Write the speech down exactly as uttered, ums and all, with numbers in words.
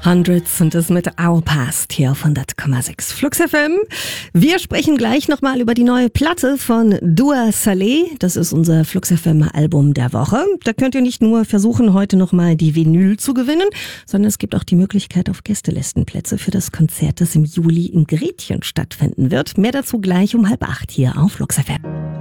Hundreds sind es mit Our Past hier auf hundert Komma sechs Flux F M. Wir sprechen gleich nochmal über die neue Platte von Dua Saleh. Das ist unser Flux F M Album der Woche. Da könnt ihr nicht nur versuchen, heute nochmal die Vinyl zu gewinnen, sondern es gibt auch die Möglichkeit auf Gästelistenplätze für das Konzert, das im Juli in Gretchen stattfinden wird. Mehr dazu gleich um halb acht hier auf Flux F M.